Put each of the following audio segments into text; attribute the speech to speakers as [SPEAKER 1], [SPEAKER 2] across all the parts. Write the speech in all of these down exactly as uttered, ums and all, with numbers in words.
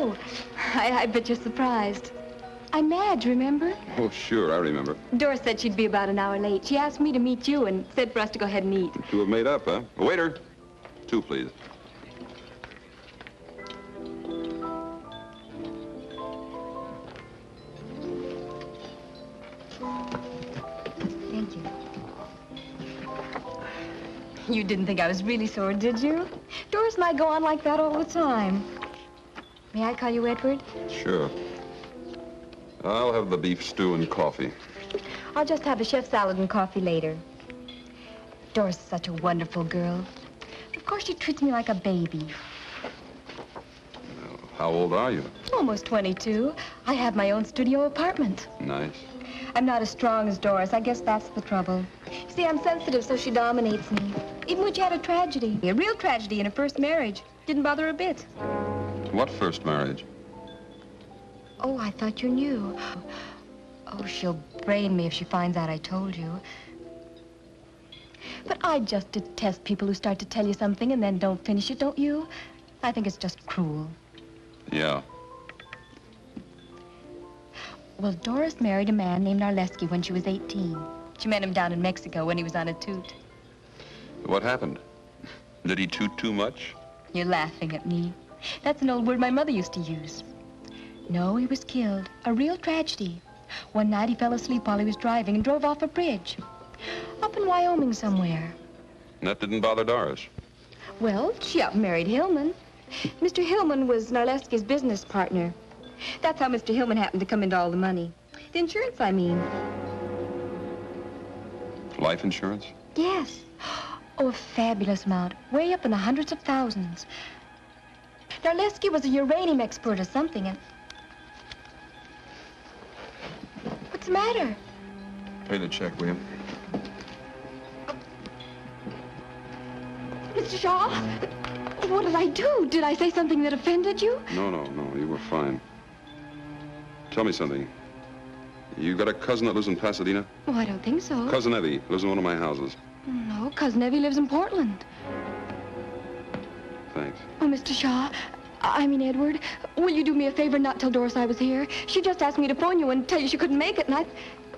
[SPEAKER 1] Oh, I, I bet you're surprised. I'm Madge, remember?
[SPEAKER 2] Oh, sure, I remember.
[SPEAKER 1] Doris said she'd be about an hour late. She asked me to meet you and said for us to go ahead and eat.
[SPEAKER 2] Two have made up, huh? Waiter, two, please.
[SPEAKER 1] Thank you. You didn't think I was really sore, did you? Doris and I go on like that all the time. May I call you Edward?
[SPEAKER 2] Sure. I'll have the beef stew and coffee.
[SPEAKER 1] I'll just have a chef salad and coffee later. Doris is such a wonderful girl. Of course, she treats me like a baby.
[SPEAKER 2] Well, how old are you?
[SPEAKER 1] Almost twenty-two. I have my own studio apartment.
[SPEAKER 2] Nice.
[SPEAKER 1] I'm not as strong as Doris. I guess that's the trouble. You see, I'm sensitive, so she dominates me. Even when she had a tragedy, a real tragedy in her first marriage, didn't bother her a bit.
[SPEAKER 2] What first marriage?
[SPEAKER 1] Oh, I thought you knew. Oh, she'll brain me if she finds out I told you. But I just detest people who start to tell you something and then don't finish it, don't you? I think it's just cruel.
[SPEAKER 2] Yeah.
[SPEAKER 1] Well, Doris married a man named Narleski when she was eighteen. She met him down in Mexico when he was on a toot.
[SPEAKER 2] What happened? Did he toot too much?
[SPEAKER 1] You're laughing at me. That's an old word my mother used to use. No, he was killed. A real tragedy. One night he fell asleep while he was driving and drove off a bridge. Up in Wyoming somewhere.
[SPEAKER 2] And that didn't bother Doris?
[SPEAKER 1] Well, she up and married Hillman. Mister Hillman was Narleski's business partner. That's how Mister Hillman happened to come into all the money. The insurance, I mean.
[SPEAKER 2] Life insurance?
[SPEAKER 1] Yes. Oh, a fabulous amount. Way up in the hundreds of thousands. Narleski was a uranium expert or something, and... What's the matter?
[SPEAKER 2] Pay the check, will you?
[SPEAKER 1] Mister Shaw, what did I do? Did I say something that offended you?
[SPEAKER 2] No, no, no, you were fine. Tell me something. You got a cousin that lives in Pasadena?
[SPEAKER 1] Oh, I don't think so.
[SPEAKER 2] Cousin Evie lives in one of my houses.
[SPEAKER 1] No, Cousin Evie lives in Portland.
[SPEAKER 2] Thanks.
[SPEAKER 1] Oh, Mister Shaw, I mean, Edward, will you do me a favor and not tell Doris I was here? She just asked me to phone you and tell you she couldn't make it, and I...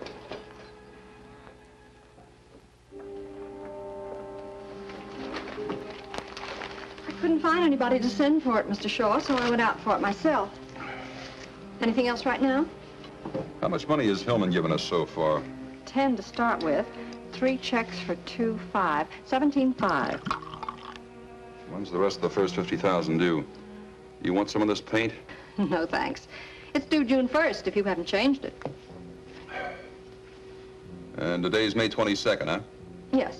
[SPEAKER 1] I couldn't find anybody to send for it, Mister Shaw, so I went out for it myself. Anything else right now?
[SPEAKER 2] How much money has Hillman given us so far?
[SPEAKER 3] Ten to start with. Three checks for two five. Seventeen five.
[SPEAKER 2] When's the rest of the first fifty thousand due? You want some of this paint?
[SPEAKER 3] No, thanks. It's due June first if you haven't changed it.
[SPEAKER 2] And today's May twenty-second, huh?
[SPEAKER 3] Yes.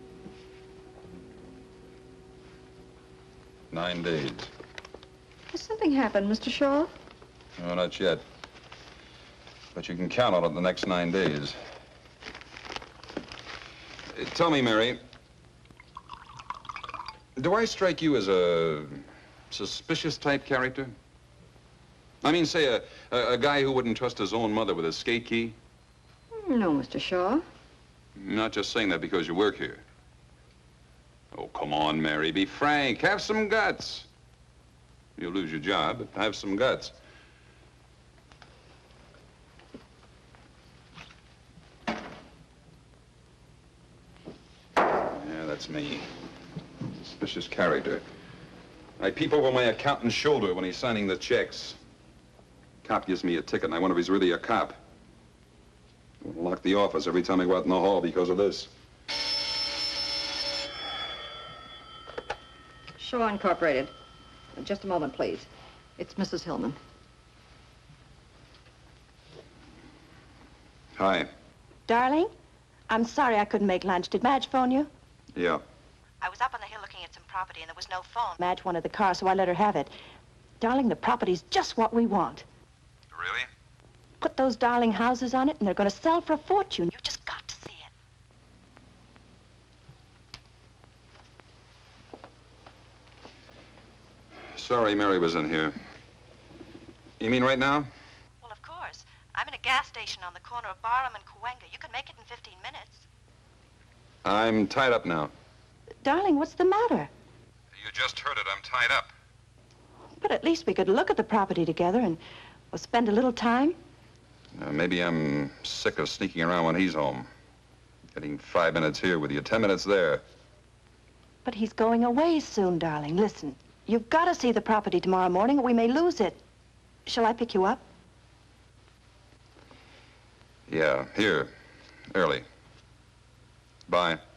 [SPEAKER 2] Nine days.
[SPEAKER 3] Has something happened, Mister Shaw?
[SPEAKER 2] No, not yet. But you can count on it the next nine days. Uh, Tell me, Mary, do I strike you as a suspicious type character? I mean, say, a, a, a guy who wouldn't trust his own mother with a skate key?
[SPEAKER 3] No, Mister Shaw.
[SPEAKER 2] I'm not just saying that because you work here. Oh, come on, Mary, be frank. Have some guts. You'll lose your job, but have some guts. Yeah, that's me. Suspicious character. I peep over my accountant's shoulder when he's signing the checks. Cop gives me a ticket, and I wonder if he's really a cop. I'll lock the office every time I go out in the hall because of this.
[SPEAKER 3] Shaw Incorporated. Just a moment, please. It's Missus Hillman.
[SPEAKER 2] Hi.
[SPEAKER 4] Darling, I'm sorry I couldn't make lunch. Did Madge phone you?
[SPEAKER 2] Yeah.
[SPEAKER 4] I was up on the hill looking at some property and there was no phone. Madge wanted the car, so I let her have it. Darling, the property's just what we want.
[SPEAKER 2] Really?
[SPEAKER 4] Put those darling houses on it and they're going to sell for a fortune. You've just got to see it.
[SPEAKER 2] Sorry Mary was in here. You mean right now?
[SPEAKER 4] Well, of course. I'm in a gas station on the corner of Barham and Cahuenga. You can make it in fifteen minutes.
[SPEAKER 2] I'm tied up now.
[SPEAKER 4] Darling, what's the matter?
[SPEAKER 2] You just heard it. I'm tied up.
[SPEAKER 4] But at least we could look at the property together and well, spend a little time.
[SPEAKER 2] Uh, maybe I'm sick of sneaking around when he's home. Getting five minutes here with you, ten minutes there.
[SPEAKER 4] But he's going away soon, darling. Listen, you've got to see the property tomorrow morning or we may lose it. Shall I pick you up?
[SPEAKER 2] Yeah, here. Early. Bye.